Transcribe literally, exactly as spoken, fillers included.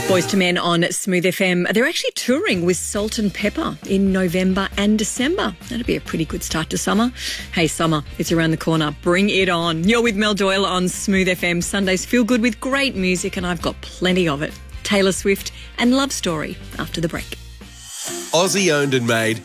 Boys to Men on Smooth F M. They're actually touring with Salt and Pepper in November and December. That'll be a pretty good start to summer. Hey, summer, it's around the corner. Bring it on. You're with Mel Doyle on Smooth F M. Sundays feel good with great music, and I've got plenty of it. Taylor Swift and Love Story after the break. Aussie owned and made,